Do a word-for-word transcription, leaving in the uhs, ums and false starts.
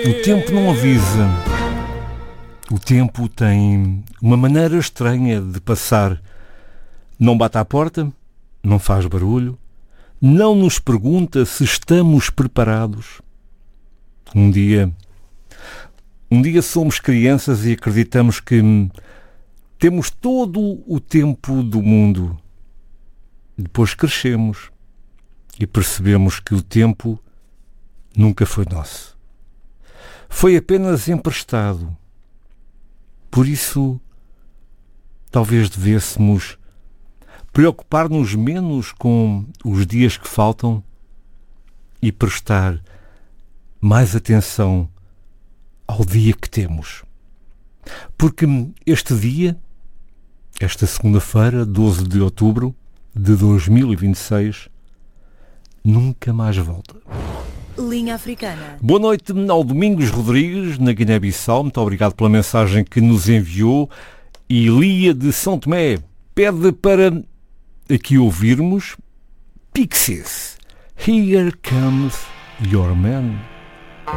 O tempo não avisa. O tempo tem uma maneira estranha de passar. Não bate à porta, não faz barulho, não nos pergunta se estamos preparados. Um dia, um dia somos crianças e acreditamos que temos todo o tempo do mundo. Depois crescemos e percebemos que o tempo nunca foi nosso. Foi apenas emprestado. Por isso, talvez devêssemos preocupar-nos menos com os dias que faltam e prestar mais atenção ao dia que temos. Porque este dia, esta segunda-feira, doze de outubro de dois mil e vinte e seis, nunca mais volta. Linha Africana. Boa noite ao Domingos Rodrigues, na Guiné-Bissau. Muito obrigado pela mensagem que nos enviou. E Lia de São Tomé pede para aqui ouvirmos Pixies. Here Comes Your Man.